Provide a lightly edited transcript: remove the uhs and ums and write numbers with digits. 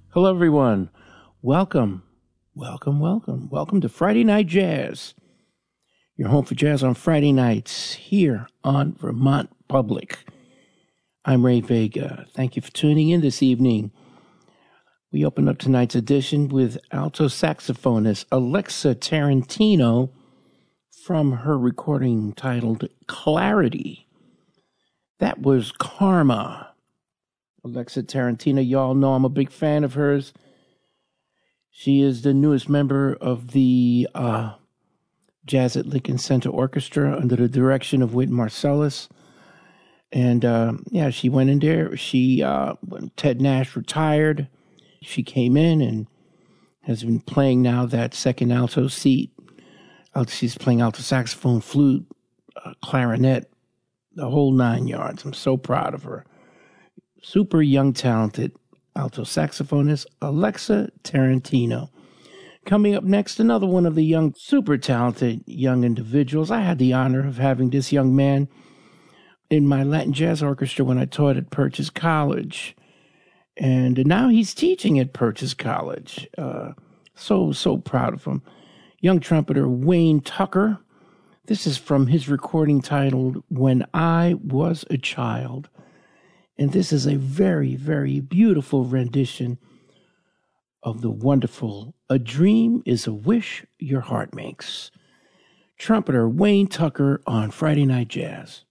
Hello, everyone. Welcome to Friday Night Jazz. Your home for jazz on Friday nights here on Vermont Public. I'm Ray Vega. Thank you for tuning in this evening. We open up tonight's edition with alto saxophonist Alexa Tarantino from her recording titled Clarity. That was Karma. Alexa Tarantino, y'all know I'm a big fan of hers. She is the newest member of the Jazz at Lincoln Center Orchestra under the direction of Whit Marsalis. And she went in there. When Ted Nash retired, she came in and has been playing now that second alto seat. She's playing alto saxophone, flute, clarinet, the whole 9 yards. I'm so proud of her. Super young, talented alto saxophonist Alexa Tarantino. Coming up next, another one of the young, super talented young individuals. I had the honor of having this young man in my Latin Jazz Orchestra when I taught at Purchase College. And now he's teaching at Purchase College. So proud of him. Young trumpeter Wayne Tucker. This is from his recording titled When I Was a Child. And this is a very, very beautiful rendition of the wonderful A Dream is a Wish Your Heart Makes. Trumpeter Wayne Tucker on Friday Night Jazz.